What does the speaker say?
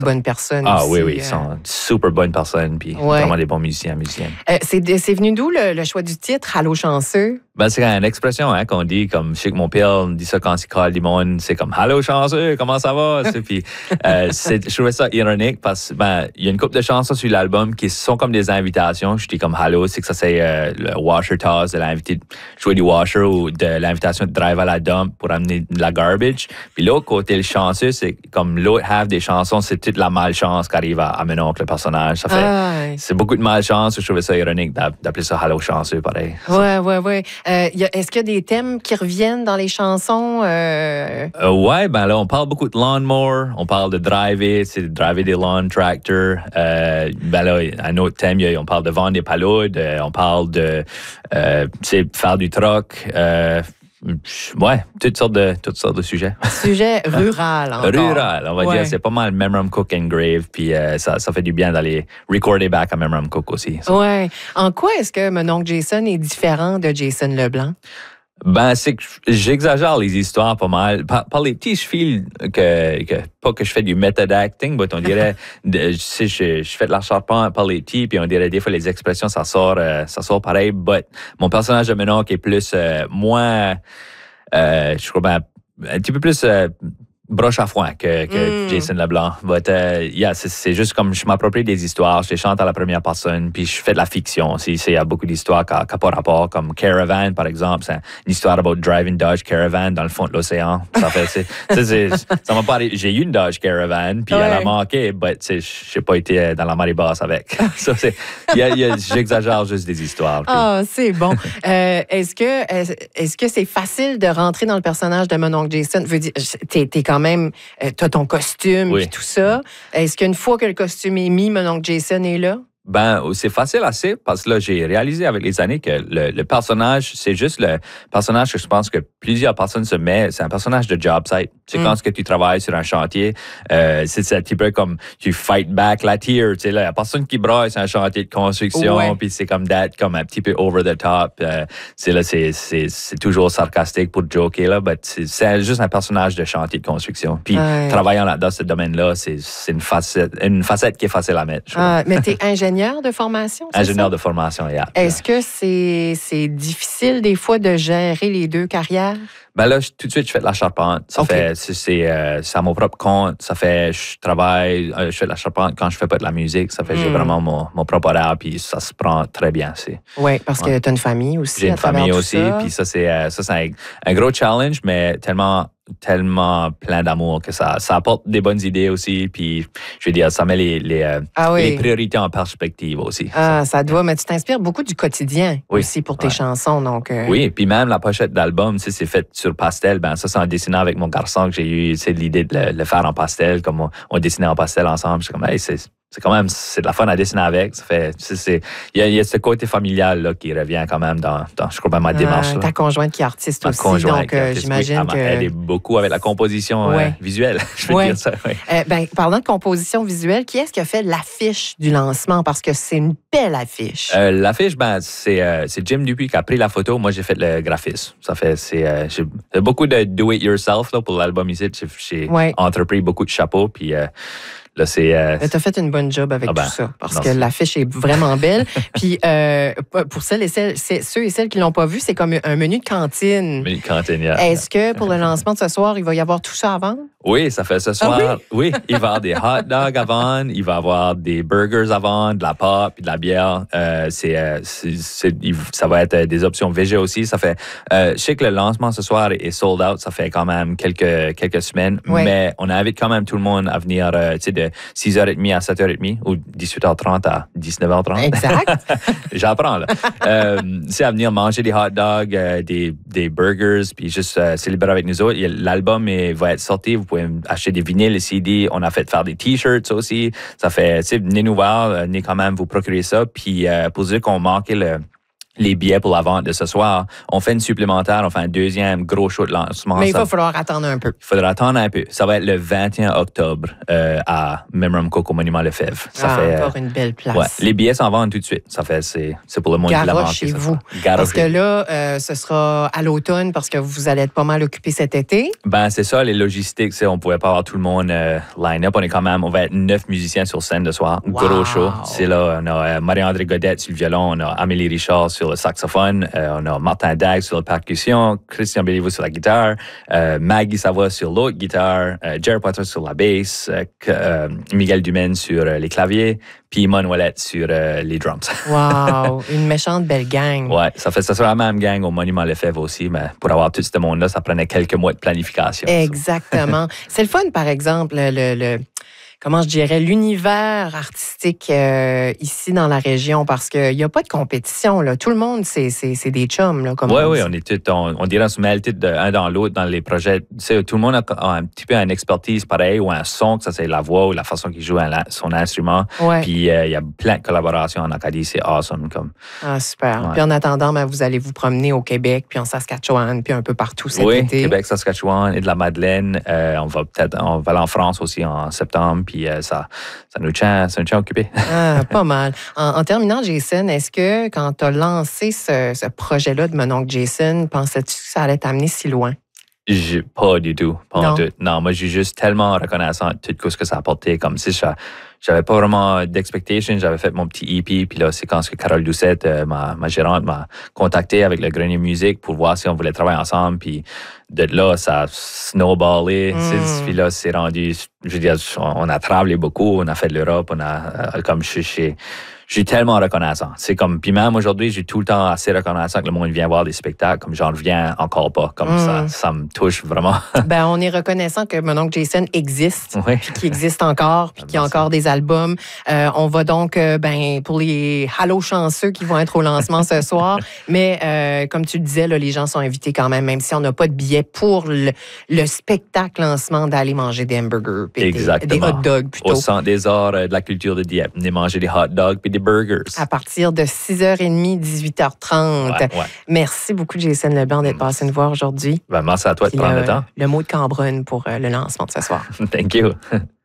bonnes personnes Ah aussi. oui, ils sont super bonnes personnes, puis vraiment des bons musiciennes. C'est venu d'où le choix du titre, Allô chanceux? Ben, c'est une expression qu'on dit, comme je sais que mon père me dit ça quand il colle du monde, c'est comme Allô chanceux, comment ça va? Puis je trouvais ça ironique parce que il y a une couple de chansons sur l'album qui sont comme des invitations. Je dis comme Allô, c'est que ça c'est le washer toss de l'invité de jouer du washer ou de l'invitation de drive à la dump pour amener de la garbage. Puis l'autre côté, le chanceux, c'est comme l'autre half des chansons, c'est toute la malchance qui arrive à mon oncle, le personnage. Ça fait, c'est beaucoup de malchance. Je trouvais ça ironique d'appeler ça Allô chanceux, pareil. Ouais. Est-ce qu'il y a des thèmes qui reviennent dans les chansons? Ouais, là, on parle beaucoup de lawnmower, on parle de driver, c'est de driver des lawn tractors. Là, un autre thème, on parle de vendre des paludes, on parle de faire du troc. Ouais, toutes sortes de sujets. Sujet rural encore. Rural, on va dire. C'est pas mal Memram Cook Engrave, puis ça fait du bien d'aller recorder back à Memram Cook aussi. Ouais. En quoi est-ce que mon oncle Jason est différent de Jason Leblanc? C'est que j'exagère les histoires pas mal. Par les petits chevils pas que je fais du method acting, mais on dirait, je fais de la charpente par les petits, puis on dirait des fois les expressions, ça sort pareil, but mon personnage de Menon qui est plus, moins, je crois, un petit peu plus, broche à foin que Jason Leblanc. C'est juste comme je m'approprie des histoires, je les chante à la première personne, puis je fais de la fiction aussi. Il y a beaucoup d'histoires qui n'ont pas rapport, comme Caravan, par exemple. C'est une histoire about driving Dodge Caravan dans le fond de l'océan. Ça m'a pas arrivé. J'ai eu une Dodge Caravan, puis elle a manqué, mais je n'ai pas été dans la marée basse avec. J'exagère juste des histoires. Ah, c'est bon. Est-ce que c'est facile de rentrer dans le personnage de mon oncle Jason? Je veux dire, t'es quand même, t'as ton costume et tout ça. Est-ce qu'une fois que le costume est mis, mon oncle Jason est là? C'est facile assez parce que là, j'ai réalisé avec les années que le personnage, c'est juste le personnage que je pense que plusieurs personnes se mettent. C'est un personnage de job site. C'est quand tu travailles sur un chantier, c'est un petit peu comme tu fight back la tear. Tu sais, là, il n'y a personne qui braille sur un chantier de construction, puis c'est comme comme un petit peu over the top. C'est toujours sarcastique pour joker, là, mais c'est juste un personnage de chantier de construction. Puis travaillant là, dans ce domaine-là, c'est une facette qui est facile à mettre. Mais tu es ingénieur de formation, c'est ingénieur ça? de formation, Est-ce que c'est difficile des fois de gérer les deux carrières? Là, tout de suite, je fais de la charpente. C'est à mon propre compte. Je travaille, je fais de la charpente quand je fais pas de la musique. J'ai vraiment mon propre horaire, puis ça se prend très bien. Oui, parce que tu as une famille aussi. J'ai une famille aussi, puis ça, c'est un gros challenge, mais tellement plein d'amour que ça apporte des bonnes idées aussi, puis je veux dire, ça met les priorités en perspective aussi. Ça doit, mais tu t'inspires beaucoup du quotidien aussi pour tes chansons. Donc, Oui, puis même la pochette d'album, c'est fait sur pastel. Ça, c'est en dessinant avec mon garçon que j'ai eu l'idée de le faire en pastel, comme on dessinait en pastel ensemble. Je suis comme, hey, c'est quand même, c'est de la fun à dessiner avec. Il y a ce côté familial là, qui revient quand même dans je crois, ma démarche. Ta conjointe qui est artiste aussi, donc j'imagine que... Elle m'a aidé beaucoup avec la composition visuelle, je peux dire ça. Parlant de composition visuelle, qui est-ce qui a fait l'affiche du lancement? Parce que c'est une belle affiche. L'affiche, c'est Jim Dupuis qui a pris la photo. Moi, j'ai fait le graphisme. J'ai beaucoup de do-it-yourself là, pour l'album ici. J'ai entrepris beaucoup de chapeaux, puis... Là, t'as fait une bonne job avec tout ça, parce que l'affiche est vraiment belle. Puis, pour ceux et celles qui l'ont pas vu, c'est comme un menu de cantine. Menu de cantine, Est-ce que pour le lancement de ce soir, il va y avoir tout ça à vendre? Oui, ça fait ce soir. Oui, il va y avoir des hot dogs à vendre, il va y avoir des burgers à vendre, de la pop et de la bière. Ça va être des options végé aussi. Ça fait, je sais que le lancement ce soir est sold out. Ça fait quand même quelques semaines, mais on invite quand même tout le monde à venir, de 6h30 à 7h30 ou 18h30 à 19h30. Exact. J'apprends, là. C'est à venir manger des hot dogs, des burgers, puis juste célébrer avec nous autres. L'album va être sorti. Vous pouvez acheter des vinyles, des CD. On a fait faire des T-shirts aussi. Ça fait, venez nous voir, venez quand même vous procurer ça. Puis pour ceux qui ont manqué les billets pour la vente de ce soir. On fait une supplémentaire, on fait un deuxième gros show de lancement. Mais il va falloir attendre un peu. Il faudra attendre un peu. Ça va être le 21 octobre à Memram Cook au Monument Lefebvre. Ça fait encore une belle place. Ouais, les billets s'en vendent tout de suite. Ça fait, c'est pour le monde qui l'a manqué. Chez vous. Parce que là, ce sera à l'automne parce que vous allez être pas mal occupé cet été. Ben, c'est ça, les logistiques. On ne pouvait pas avoir tout le monde line-up. On va être 9 musiciens sur scène ce soir. Wow. Gros show. C'est là, on a Marie-André Godette sur le violon, on a Amélie Richard sur le saxophone, on a Martin Dag sur la percussion, Christian Béliveau sur la guitare, Maggie Savoie sur l'autre guitare, Jerry Potter sur la basse, Miguel Dumaine sur les claviers, puis Mon Ouellette sur les drums. Wow! Une méchante belle gang. Ouais, ça sera la même gang au Monument Lefebvre aussi, mais pour avoir tout ce monde-là, ça prenait quelques mois de planification. Exactement. C'est le fun, par exemple, comment je dirais, l'univers artistique ici dans la région, parce qu'il n'y a pas de compétition. Là. Tout le monde, c'est des chums. Là, comme oui, on est tous, on dirait, on se mêle tous un dans l'autre dans les projets. Tu sais, tout le monde a un petit peu une expertise pareille ou un son, que ça c'est la voix ou la façon qu'il joue son instrument. Ouais. Puis il y a plein de collaborations en Acadie, c'est awesome. Ah, super. Ouais. Puis en attendant, vous allez vous promener au Québec, puis en Saskatchewan, puis un peu partout cet été. Oui, Québec, Saskatchewan et de la Madeleine. On va aller en France aussi en septembre. Puis ça nous tient occupés. Ah, pas mal. En terminant, Jason, est-ce que quand tu as lancé ce projet-là de mon oncle Jason, pensais-tu que ça allait t'amener si loin? Pas du tout. Non, moi, je suis juste tellement reconnaissant de tout ce que ça a apporté. Comme si j'avais pas vraiment d'expectation. J'avais fait mon petit EP, puis là, c'est quand Carole Doucette, ma gérante, m'a contacté avec le Grenier Musique pour voir si on voulait travailler ensemble. Puis de là, ça a snowballé. Puis là, c'est rendu... Je veux dire, on a travaillé beaucoup, on a fait de l'Europe, comme je suis tellement reconnaissant. C'est comme, puis même aujourd'hui, je suis tout le temps assez reconnaissant que le monde vient voir des spectacles, comme j'en reviens encore pas. Comme ça me touche vraiment. On est reconnaissant que mon oncle Jason existe, oui. puis qu'il existe encore, puis qu'il y a encore des albums. On va donc, pour les Halo chanceux qui vont être au lancement ce soir, mais comme tu le disais, là, les gens sont invités quand même si on n'a pas de billets pour le spectacle lancement, d'aller manger des hamburgers, puis des hot dogs plutôt. Au Centre des arts de la culture de Dieppe, on est manger des hot dogs puis des burgers. À partir de 6h30, 18h30. Ouais. Merci beaucoup, Jason Leblanc, d'être passé nous voir aujourd'hui. Merci à toi de prendre le temps. Le mot de Cambronne pour le lancement de ce soir. Thank you.